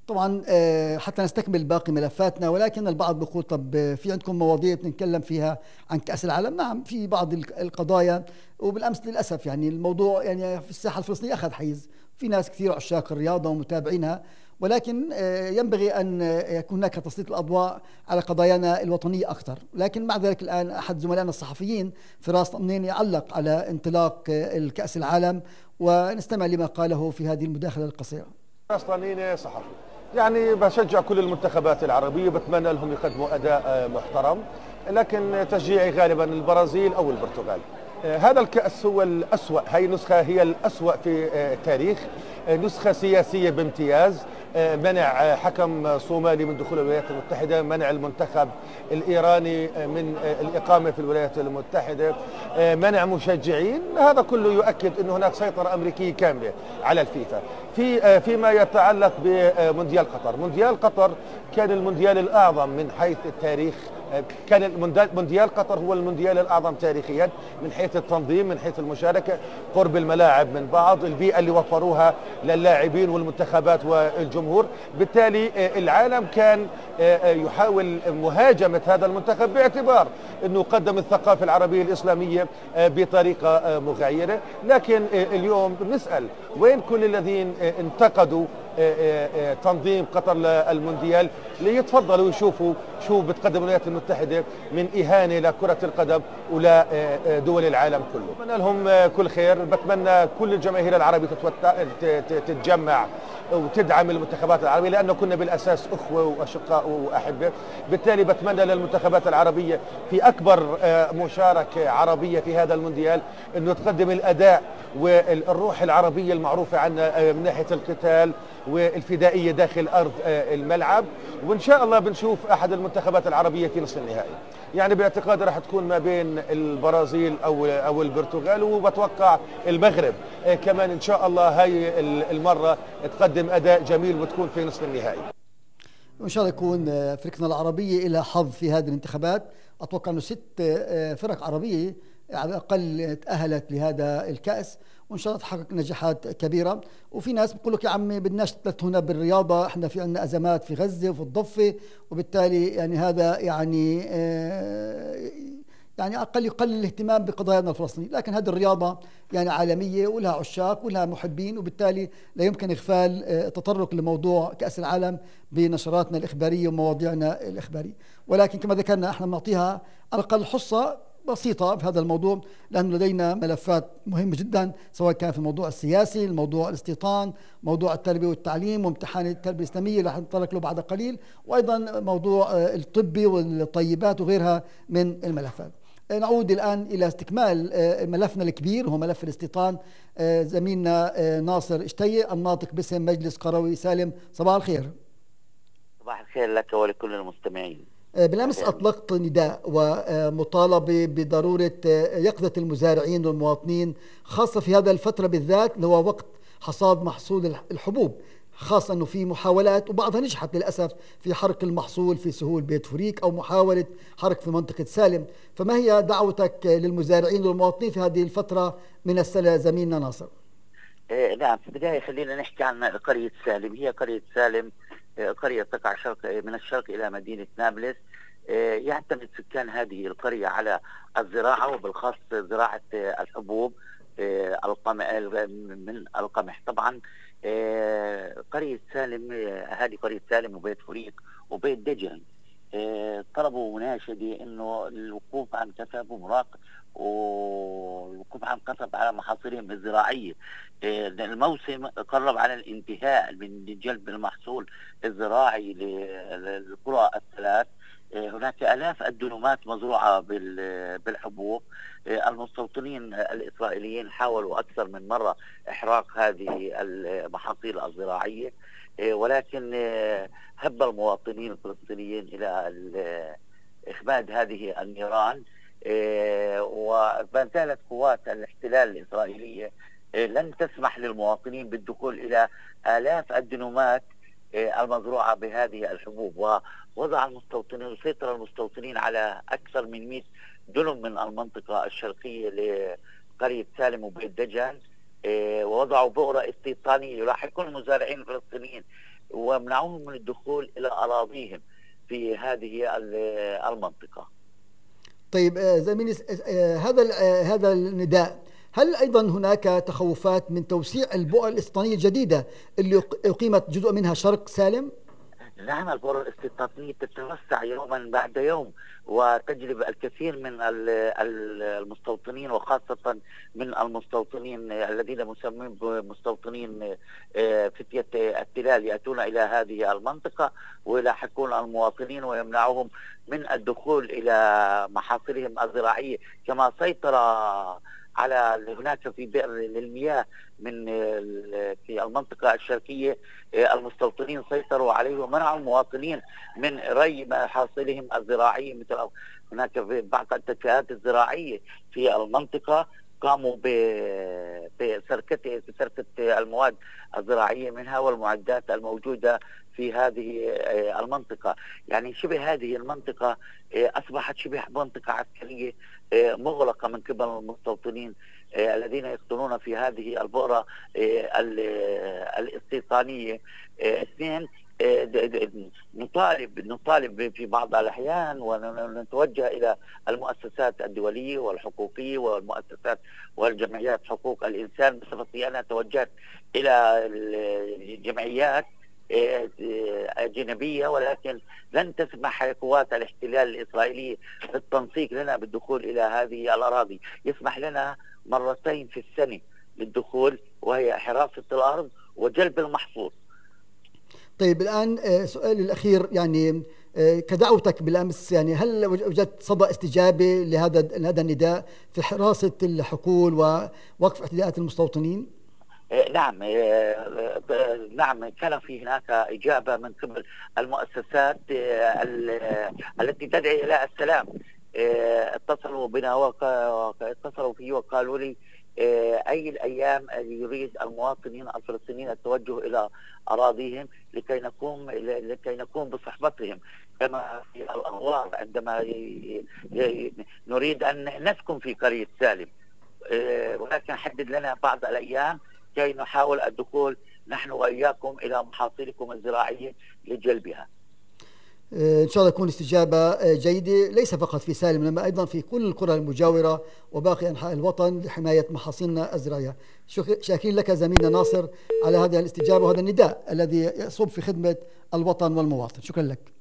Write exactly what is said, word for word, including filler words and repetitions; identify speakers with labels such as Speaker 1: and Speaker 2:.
Speaker 1: طبعا آه، حتى نستكمل باقي ملفاتنا، ولكن البعض بيقول طب آه، في عندكم مواضيع بنتكلم فيها عن كأس العالم. نعم، في بعض الق- القضايا، وبالأمس للأسف يعني الموضوع يعني في الساحة الفلسطينية أخذ حيز، في ناس كثير عشاق الرياضة ومتابعينها، ولكن آه، ينبغي أن آه، يكون هناك تسليط الأضواء على قضايانا الوطنية أكثر. لكن مع ذلك الآن أحد زملائنا الصحفيين فراس طمنين يعلق على انطلاق آه، الكأس العالم، ونستمع لما قاله في هذه المداخلة القصيرة.
Speaker 2: أصلاني صحفي، يعني بشجع كل المنتخبات العربية، بتمنى لهم يقدموا أداء آه، محترم، لكن تشجيعي غالبا البرازيل أو البرتغال. آه، هذا الكأس هو الأسوأ، هي نسخة هي الأسوأ في آه، التاريخ. آه، نسخة سياسية بامتياز. آه، منع آه، حكم صومالي من دخول الولايات المتحدة، منع المنتخب الإيراني آه، من آه، الإقامة في الولايات المتحدة، آه، منع مشجعين. هذا كله يؤكد أن هناك سيطرة أمريكية كاملة على الفيفا. في آه، فيما يتعلق بمونديال قطر، مونديال قطر كان المونديال الأعظم من حيث التاريخ. كان المونديال- مونديال قطر هو المونديال الأعظم تاريخيا من حيث التنظيم، من حيث المشاركة، قرب الملاعب من بعض، البيئة اللي وفروها للاعبين والمنتخبات والجمهور. بالتالي آه، العالم كان آه، آه، يحاول مهاجمة هذا المنتخب باعتبار أنه قدم الثقافة العربية الإسلامية آه، بطريقة آه، مغايرة. لكن آه، اليوم بنسأل وين كل الذين آه، انتقدوا آه، آه، آه، تنظيم قطر للمونديال، ليتفضلوا يشوفوا شو بتقدم الولايات المتحدة من إهانة لكرة القدم ولدول العالم كله. بتمنى لهم آه، كل خير. بتمنى كل الجماهير العربية تتوت- ت- ت- تتجمع وتدعم المنتخبات العربية، لأنه كنا بالأساس أخوة وأشقاء وأحبة. بالتالي بتمنى للمنتخبات العربية في أكبر آه، مشاركة عربية في هذا المونديال أنه تقدم الأداء والروح العربية المعروفة عنا آه، من ناحية القتال والفدائية داخل أرض آه، الملعب. وإن شاء الله بنشوف أحد المنتخبات العربية في نصف النهائي. يعني باعتقادي راح تكون ما بين البرازيل أو أو البرتغال، وبتوقع المغرب آه، كمان إن شاء الله هاي المرة تقدم أداء جميل وتكون في نصف النهائي.
Speaker 1: وإن شاء الله يكون آه، فريقنا العربية لها حظ في هذه الانتخابات. أتوقع أنه ست آه، فرق عربية على الأقل تأهلت لهذا الكأس، وإن شاء الله تحقق نجاحات كبيرة. وفي ناس بيقول لك يا عمي بدناش نثبت هنا بالرياضة، احنا في عندنا أزمات في غزة وفي الضفة، وبالتالي يعني هذا يعني آه، يعني أقل يقلل الاهتمام بقضايانا الفلسطينية. لكن هذه الرياضة يعني عالمية ولها عشاق ولها محبين، وبالتالي لا يمكن إغفال آه، التطرق لموضوع كأس العالم بنشراتنا الإخبارية ومواضيعنا الإخبارية. ولكن كما ذكرنا احنا بنعطيها على الأقل حصة بسيطة في هذا الموضوع، لأن لدينا ملفات مهمة جدا، سواء كان في الموضوع السياسي، الموضوع الاستيطان، موضوع التربية والتعليم وامتحان التربية الإسلامية اللي حنتطرق له بعد قليل، وأيضا موضوع آه، الطبي والطيبات وغيرها من الملفات. نعود الآن إلى استكمال آه، ملفنا الكبير وهو ملف الاستيطان. آه، زميلنا آه، ناصر اشتي الناطق باسم مجلس قروي سالم، صباح الخير.
Speaker 3: صباح الخير لك ولكل المستمعين.
Speaker 1: آه، بالأمس أطلقت نداء ومطالبة بضرورة آه، يقظة المزارعين والمواطنين، خاصة في هذا الفترة بالذات اللي هو وقت حصاد محصول الحبوب، خاصة أنه في محاولات وبعضها نجحت للأسف في حرق المحصول في سهول بيت فريك أو محاولة حرق في منطقة سالم. فما هي دعوتك للمزارعين والمواطنين في هذه الفترة من السنة زميلنا ناصر؟
Speaker 3: آه نعم، في البداية خلينا نحكي عن قرية سالم. هي قرية سالم آه قرية تقع شرق من الشرق إلى مدينة نابلس. آه يعتمد سكان هذه القرية على الزراعة، وبالخاص زراعة آه الحبوب، آه القمح، من القمح طبعا. آه قرية سالم، آه هذه قرية سالم وبيت فريق وبيت دجن آه طلبوا مناشدة انه الوقوف عن كثب ومراقبة والوقوف عن كثب على محاصيلهم الزراعية. آه الموسم قرب على الانتهاء من جلب المحصول الزراعي للقرى الثلاث. آه هناك آلاف الدنومات مزروعة بالحبوب. آه المستوطنين الإسرائيليين حاولوا أكثر من مرة إحراق هذه المحاصيل الزراعية، ولكن هب المواطنين الفلسطينيين إلى إخماد هذه النيران. وما زالت قوات الاحتلال الإسرائيلية لن تسمح للمواطنين بالدخول إلى آلاف الدنومات المزروعة بهذه الحبوب. ووضع المستوطنين وسيطر المستوطنين على أكثر من مئة دنم من المنطقة الشرقية لقرية سالم وبيت دجن. ووضعوا بؤرة استيطانية يلاحقون المزارعين الفلسطينيين ومنعوهم من الدخول إلى أراضيهم في هذه المنطقة.
Speaker 1: طيب زميلي، هذا هذا النداء، هل أيضا هناك تخوفات من توسيع البؤر الاستيطانية الجديدة اللي أقيمت جزء منها شرق سالم؟
Speaker 3: نعم، البؤر الاستيطانية تتوسع يوما بعد يوم وتجلب الكثير من المستوطنين، وخاصة من المستوطنين الذين مسمين بمستوطنين فتية التلال يأتون إلى هذه المنطقة ويلاحقون المواطنين ويمنعوهم من الدخول إلى محاصيلهم الزراعية. كما سيطر على هناك في بئر للمياه من في المنطقة الشرقية، المستوطنين سيطروا عليه ومنعوا المواطنين من ري محاصيلهم الزراعية. مثل هناك في بعض التكات الزراعية في المنطقة قاموا بسرقة بسرقة المواد الزراعية منها والمعدات الموجودة في هذه المنطقة. يعني شبه هذه المنطقة أصبحت شبه منطقة عسكرية مغلقة من قبل المستوطنين الذين يسكنون في هذه البؤرة الاستيطانية. اثنين، نطالب نطالب في بعض الأحيان ونتوجه إلى المؤسسات الدولية والحقوقية والمؤسسات والجمعيات حقوق الإنسان. بصفتي أنا توجهت إلى الجمعيات أجنبية، ولكن لن تسمح قوات الاحتلال الإسرائيلية بالتنسيق لنا بالدخول إلى هذه الأراضي. يسمح لنا مرتين في السنة للدخول، وهي حراسة الأرض وجلب المحصول.
Speaker 1: طيب الآن سؤالي الأخير، يعني كدعوتك بالأمس، يعني هل وجدت صدى استجابة لهذا لهذا النداء في حراسة الحقول ووقف اعتداءات المستوطنين؟
Speaker 3: نعم نعم كان في هناك إجابة من قبل المؤسسات التي تدعي إلى السلام. اتصلوا بنا واتصلوا في وقالوا لي أي الأيام يريد المواطنين الفلسطينيين التوجه إلى أراضيهم لكي نقوم لكي نقوم بصحبتهم، كما في الأغوار عندما نريد أن نسكن في قرية سالم، ولكن حدد لنا بعض الأيام كي نحاول الدخول نحن وإياكم إلى محاصيلكم الزراعية لجلبها.
Speaker 1: إن شاء الله تكون استجابة جيدة، ليس فقط في سالم إنما أيضا في كل القرى المجاورة وباقي أنحاء الوطن لحماية محاصيلنا الزراعية. شاكرين لك زميلنا ناصر على هذه الاستجابة وهذا النداء الذي يصب في خدمة الوطن والمواطن. شكرا لك.